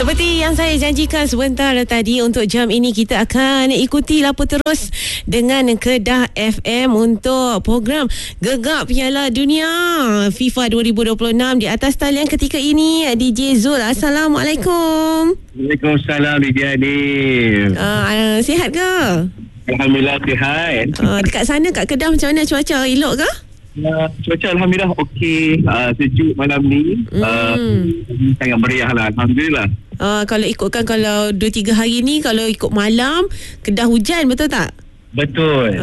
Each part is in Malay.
Seperti yang saya janjikan sebentar tadi, untuk jam ini kita akan ikuti laporan terus dengan Kedah FM untuk program Gegap Piala Dunia FIFA 2026. Di atas talian ketika ini DJ Zul. Assalamualaikum. Waalaikumsalam DJ Adi. Sihat ke? Alhamdulillah sihat. Dekat sana kat Kedah macam mana cuaca? Elok ke? Cuaca Alhamdulillah okey, sejuk malam ni. Sangat meriah lah, Alhamdulillah. Kalau ikutkan, kalau 2-3 hari ni, kalau ikut malam Kedah hujan, betul tak? Betul.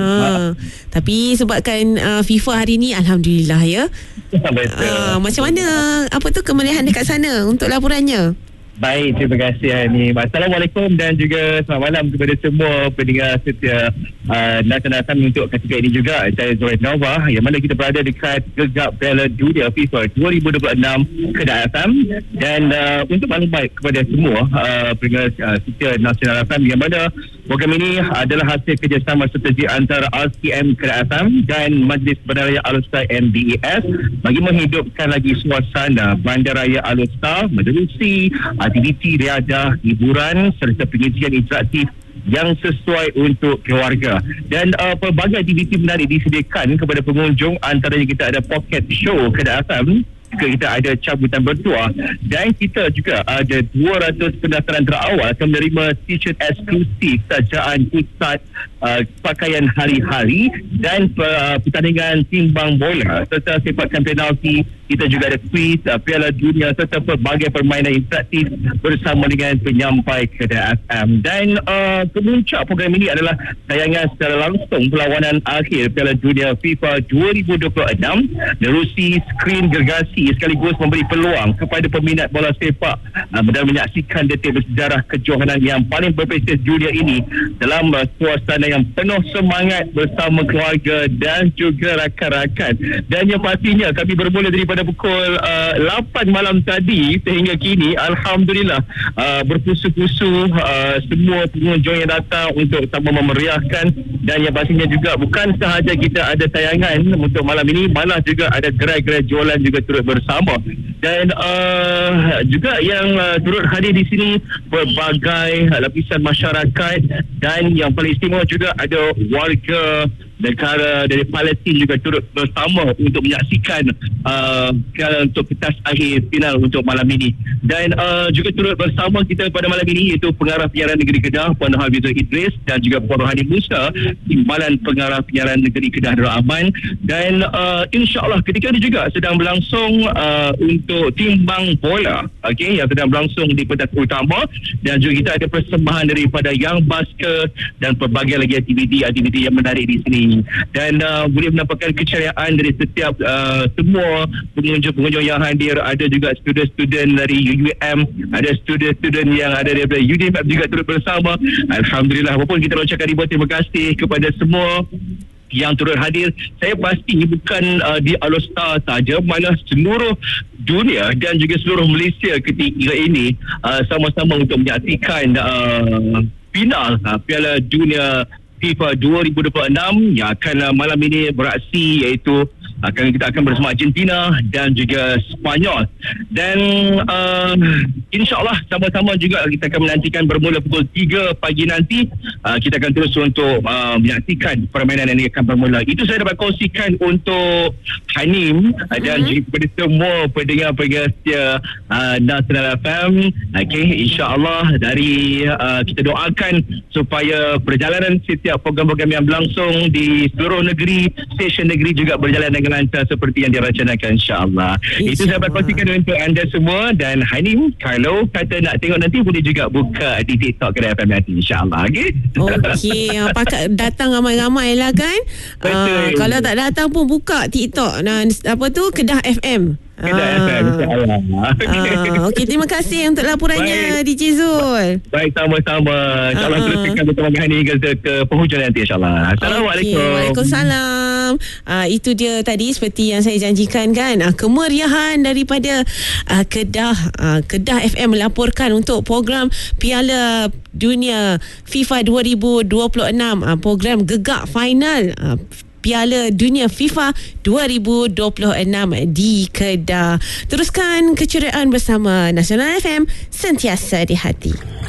Tapi sebabkan FIFA hari ni, Alhamdulillah ya. Betul. Macam mana kemeriahan dekat sana untuk laporannya? Baik, terima kasih Hani. Assalamualaikum dan juga selamat malam kepada semua pendengar setia Nasional FM untuk ketika ini juga. Saya Zoid Nova, yang mana kita berada dekat Gegap Piala Dunia FIFA 2026 Kedah FM. Dan untuk maklumat kepada semua pendengar setia Nasional FM, yang mana program ini adalah hasil kerjasama strategi antara RCM Kedah FM dan Majlis Bandaraya Al-Star MBES bagi menghidupkan lagi suasana Bandaraya Al-Star menerusi aktiviti riadah, hiburan serta pengisian interaktif yang sesuai untuk keluarga. Dan pelbagai aktiviti menarik disediakan kepada pengunjung, antaranya kita ada pocket show Kedah FM, kita ada cabutan bertuah, dan kita juga ada 200 pendaftaran terawal akan menerima t-shirt eksklusif sajaan pusat pakaian hari-hari dan pertandingan timbang bola serta sepakan penalti. Kita juga ada quiz Piala Dunia serta pelbagai permainan interaktif bersama dengan penyampai Kedah FM. Dan kemuncak program ini adalah tayangan secara langsung perlawanan akhir Piala Dunia FIFA 2026 menerusi skrin gergasi, sekaligus memberi peluang kepada peminat bola sepak dan menyaksikan detik bersejarah kejohanan yang paling berprestij dunia ini dalam suasana yang penuh semangat bersama keluarga dan juga rakan-rakan. Dan yang pastinya kami bermula daripada pukul 8 malam tadi sehingga kini, Alhamdulillah, berpusu-pusu semua pengunjung yang datang untuk sama memeriahkan. Dan yang pastinya juga bukan sahaja kita ada tayangan untuk malam ini, malah juga ada gerai-gerai jualan juga turut bersama. Dan juga yang turut hadir di sini berbagai lapisan masyarakat, dan yang paling istimewa juga ada warga negara dari Palestin juga turut bersama untuk menyaksikan untuk pentas akhir final untuk malam ini. Dan juga turut bersama kita pada malam ini iaitu Pengarah Penyiaran Negeri Kedah Puan Hafizah Idris dan juga Puan Rohani Musa, Timbalan Pengarah Penyiaran Negeri Kedah Darul Aman. Dan insyaAllah ketika ini juga sedang berlangsung untuk timbang bola, yang sedang berlangsung di pentas utama. Dan juga kita ada persembahan daripada Young Basket dan pelbagai lagi aktiviti yang menarik di sini. Dan boleh menampakkan keceriaan dari setiap semua pengunjung yang hadir. Ada juga student-student dari UUM, ada student-student yang ada daripada UDMF juga turut bersama. Alhamdulillah, walaupun kita ucapkan ribuan terima kasih kepada semua yang turut hadir. Saya pasti bukan di Al-Star saja, malah seluruh dunia dan juga seluruh Malaysia ketika ini sama-sama untuk menyaksikan final Piala Dunia FIFA 2026 yang akan malam ini beraksi, iaitu kita akan bersama Argentina dan juga Spanyol. Dan insyaAllah sama-sama juga kita akan menantikan bermula pukul 3 pagi nanti. Kita akan terus untuk menyaksikan permainan yang akan bermula. Itu saya dapat kongsikan untuk Hanim dan juga kepada semua pendengar-pendengar setia Nasional FM. InsyaAllah dari kita doakan supaya perjalanan setiap program-program yang berlangsung di seluruh negeri, stesen negeri juga berjalan dengan lancar seperti yang dirancangkan, insyaAllah. Itu saya berkongsikan untuk anda semua. Dan Hanim, kalau kata nak tengok nanti, boleh juga buka di TikTok Kedah FM nanti, insyaAllah. Okey, datang ramai-ramai lah kan. Kalau tak datang pun buka TikTok Kedah FM. Kedah FM, insyaAllah. Okey, terima kasih untuk laporannya DJ Zul. Baik, sama-sama. InsyaAllah teruskan bersama Hani ke penghujung nanti, insyaAllah. Assalamualaikum. Waalaikumsalam. Itu dia tadi seperti yang saya janjikan kan, kemeriahan daripada Kedah FM melaporkan untuk program Piala Dunia FIFA 2026, program Gegap Final Piala Dunia FIFA 2026 di Kedah. Teruskan keceriaan bersama Nasional FM, sentiasa di hati.